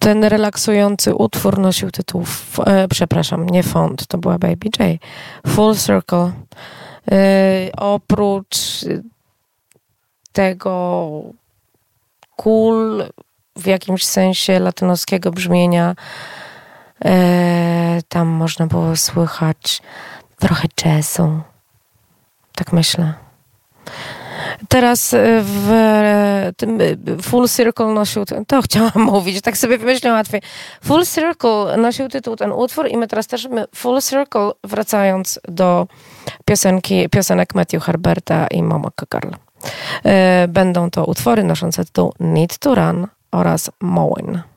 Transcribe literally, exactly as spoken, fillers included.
Ten relaksujący utwór nosił tytuł, e, przepraszam, nie Font, to była Baby J. Full Circle. E, oprócz tego cool, w jakimś sensie latynoskiego brzmienia, e, tam można było słychać trochę jazzu. Tak myślę. Teraz w tym Full Circle nosił, to chciałam mówić, tak sobie wymyśliłam łatwiej. Full Circle nosił tytuł ten utwór i my teraz też my Full Circle, wracając do piosenki, piosenek Matthew Herberta i Momok Girl. Będą to utwory noszące tytuł Need to Run oraz Moen.